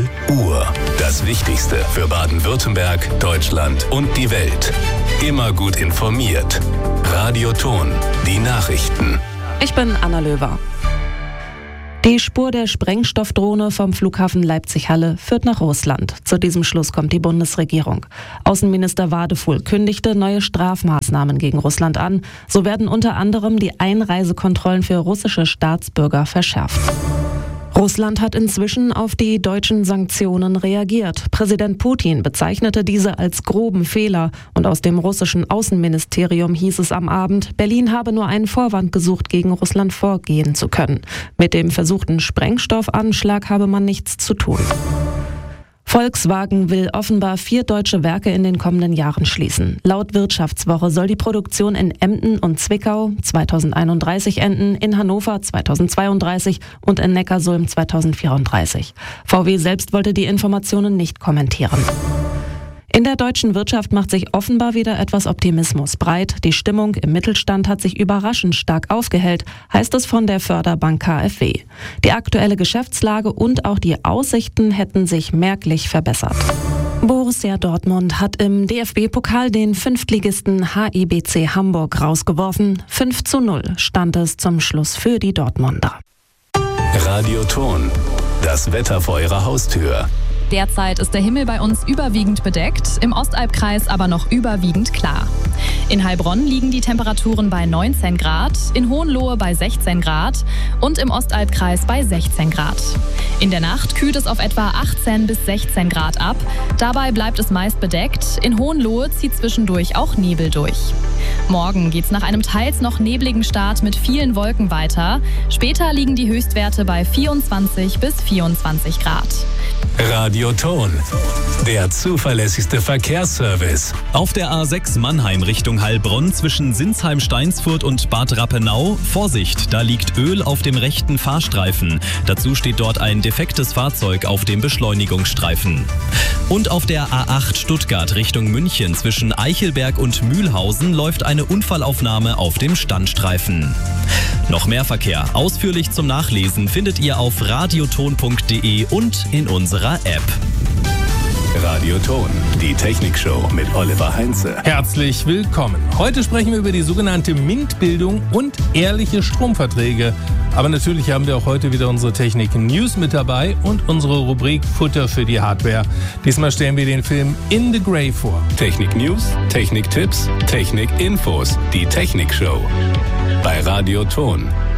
Uhr. Das Wichtigste für Baden-Württemberg, Deutschland und die Welt. Immer gut informiert. Radio Thon, die Nachrichten. Ich bin Anna Löwer. Die Spur der Sprengstoffdrohne vom Flughafen Leipzig-Halle führt nach Russland. Zu diesem Schluss kommt die Bundesregierung. Außenminister Wadefuhl kündigte neue Strafmaßnahmen gegen Russland an. So werden unter anderem die Einreisekontrollen für russische Staatsbürger verschärft. Russland hat inzwischen auf die deutschen Sanktionen reagiert. Präsident Putin bezeichnete diese als groben Fehler. Und aus dem russischen Außenministerium hieß es am Abend, Berlin habe nur einen Vorwand gesucht, gegen Russland vorgehen zu können. Mit dem versuchten Sprengstoffanschlag habe man nichts zu tun. Volkswagen will offenbar 4 deutsche Werke in den kommenden Jahren schließen. Laut Wirtschaftswoche soll die Produktion in Emden und Zwickau 2031 enden, in Hannover 2032 und in Neckarsulm 2034. VW selbst wollte die Informationen nicht kommentieren. In der deutschen Wirtschaft macht sich offenbar wieder etwas Optimismus breit. Die Stimmung im Mittelstand hat sich überraschend stark aufgehellt, heißt es von der Förderbank KfW. Die aktuelle Geschäftslage und auch die Aussichten hätten sich merklich verbessert. Borussia Dortmund hat im DFB-Pokal den Fünftligisten HIBC Hamburg rausgeworfen. 5:0 stand es zum Schluss für die Dortmunder. Radio Thon, das Wetter vor Ihrer Haustür. Derzeit ist der Himmel bei uns überwiegend bedeckt, im Ostalbkreis aber noch überwiegend klar. In Heilbronn liegen die Temperaturen bei 19 Grad, in Hohenlohe bei 16 Grad und im Ostalbkreis bei 16 Grad. In der Nacht kühlt es auf etwa 18 bis 16 Grad ab. Dabei bleibt es meist bedeckt. In Hohenlohe zieht zwischendurch auch Nebel durch. Morgen geht's nach einem teils noch nebligen Start mit vielen Wolken weiter. Später liegen die Höchstwerte bei 24 bis 24 Grad. Radio Thon, der zuverlässigste Verkehrsservice. Auf der A6 Mannheim Richtung Heilbronn zwischen Sinsheim-Steinsfurt und Bad Rappenau. Vorsicht, da liegt Öl auf dem rechten Fahrstreifen. Dazu steht dort ein defektes Fahrzeug auf dem Beschleunigungsstreifen. Und auf der A8 Stuttgart Richtung München zwischen Eichelberg und Mühlhausen läuft eine Unfallaufnahme auf dem Standstreifen. Noch mehr Verkehr ausführlich zum Nachlesen findet ihr auf radiothon.de und in unserer App. Radio Thon, die Technikshow mit Oliver Heinze. Herzlich willkommen. Heute sprechen wir über die sogenannte MINT-Bildung und ehrliche Stromverträge. Aber natürlich haben wir auch heute wieder unsere Technik-News mit dabei und unsere Rubrik Futter für die Hardware. Diesmal stellen wir den Film In the Grey vor. Technik-News, Technik-Tipps, Technik-Infos, die Technikshow. Bei Radio Thon.